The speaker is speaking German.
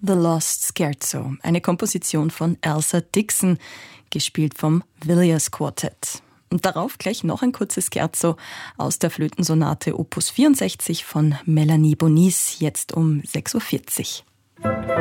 The Lost Scherzo, eine Komposition von Elsa Dixon, gespielt vom Villiers Quartet. Und darauf gleich noch ein kurzes Scherzo aus der Flötensonate Opus 64 von Melanie Bonis, jetzt um 6.40 Uhr.